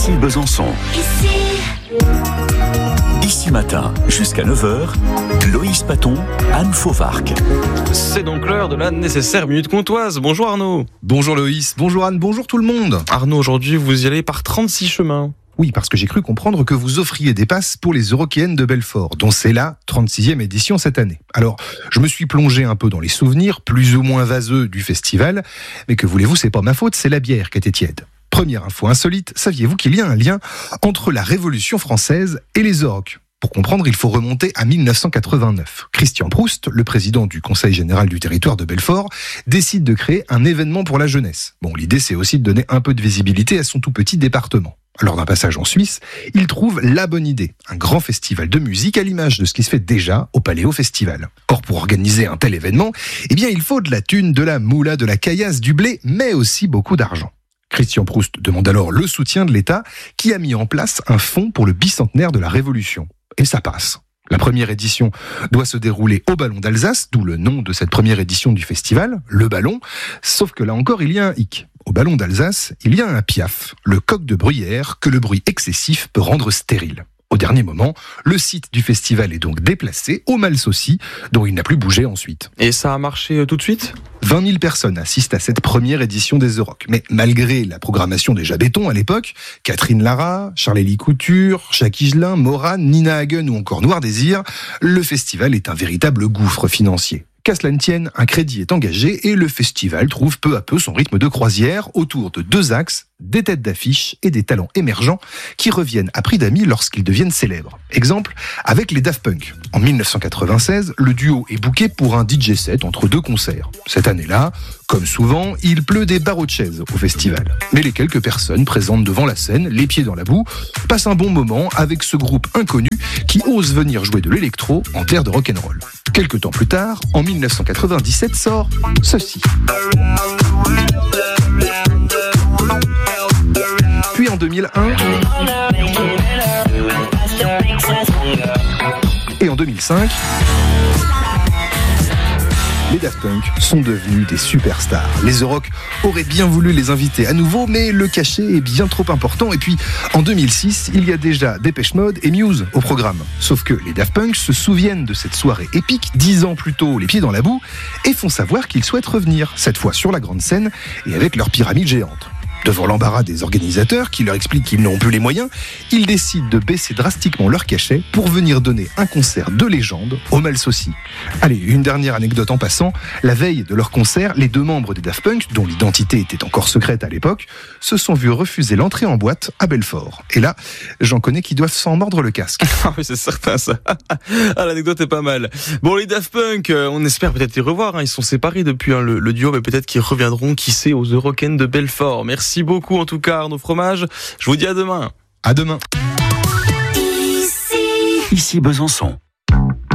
Ici Besançon. Ici matin, jusqu'à 9h, Loïs Paton, Anne Fauvarc. C'est donc l'heure de la nécessaire minute comtoise. Bonjour Arnaud. Bonjour Loïs, bonjour Anne, bonjour tout le monde. Arnaud, aujourd'hui vous y allez par 36 chemins. Oui, parce que j'ai cru comprendre que vous offriez des passes pour les Eurockéennes de Belfort, dont c'est la 36e édition cette année. Alors, je me suis plongé un peu dans les souvenirs, plus ou moins vaseux, du festival, mais que voulez-vous, c'est pas ma faute, c'est la bière qui était tiède. Première info insolite, saviez-vous qu'il y a un lien entre la Révolution française et les Orocs ? Pour comprendre, il faut remonter à 1989. Christian Proust, le président du Conseil général du territoire de Belfort, décide de créer un événement pour la jeunesse. Bon, l'idée, c'est aussi de donner un peu de visibilité à son tout petit département. Lors d'un passage en Suisse, il trouve la bonne idée, un grand festival de musique à l'image de ce qui se fait déjà au Paléo Festival. Or, pour organiser un tel événement, il faut de la thune, de la moula, de la caillasse, du blé, mais aussi beaucoup d'argent. Christian Proust demande alors le soutien de l'État, qui a mis en place un fonds pour le bicentenaire de la Révolution. Et ça passe. La première édition doit se dérouler au Ballon d'Alsace, d'où le nom de cette première édition du festival, le Ballon. Sauf que là encore, il y a un hic. Au Ballon d'Alsace, il y a un piaf, le coq de bruyère, que le bruit excessif peut rendre stérile. Au dernier moment, le site du festival est donc déplacé au Malsaucy, dont il n'a plus bougé ensuite. Et ça a marché tout de suite ? 20 000 personnes assistent à cette première édition des Orocs. Mais malgré la programmation déjà béton à l'époque, Catherine Lara, Charlélie Couture, Jacques Higelin, Morane, Nina Hagen ou encore Noir Désir, le festival est un véritable gouffre financier. Qu'à cela ne tienne, un crédit est engagé et le festival trouve peu à peu son rythme de croisière autour de deux axes, des têtes d'affiche et des talents émergents qui reviennent à prix d'amis lorsqu'ils deviennent célèbres. Exemple, avec les Daft Punk. En 1996, le duo est booké pour un DJ set entre deux concerts. Cette année-là, comme souvent, il pleut des barreaux de chaises au festival. Mais les quelques personnes présentes devant la scène, les pieds dans la boue, passent un bon moment avec ce groupe inconnu qui ose venir jouer de l'électro en terre de rock'n'roll. Quelques temps plus tard, en 1997 sort ceci. Puis en 2001 et en 2005, les Daft Punk sont devenus des superstars. Les Orocs auraient bien voulu les inviter à nouveau, mais le cachet est bien trop important. Et puis, en 2006, il y a déjà Depeche Mode et Muse au programme. Sauf que les Daft Punk se souviennent de cette soirée épique, 10 ans plus tôt, les pieds dans la boue, et font savoir qu'ils souhaitent revenir, cette fois sur la grande scène et avec leur pyramide géante. Devant l'embarras des organisateurs qui leur expliquent qu'ils n'ont plus les moyens, ils décident de baisser drastiquement leur cachet pour venir donner un concert de légende au Malsaucy. Allez, une dernière anecdote en passant. La veille de leur concert, les deux membres des Daft Punk, dont l'identité était encore secrète à l'époque, se sont vus refuser l'entrée en boîte à Belfort. Et là, j'en connais qui doivent s'en mordre le casque. Ah oui, c'est certain ça. Ah, l'anecdote est pas mal. Bon, les Daft Punk, on espère peut-être les revoir. Ils sont séparés depuis le duo, mais peut-être qu'ils reviendront, qui sait, aux Eurockéennes de Belfort. Merci beaucoup en tout cas Arnaud Fromage. Je vous dis à demain. À demain. Ici Besançon.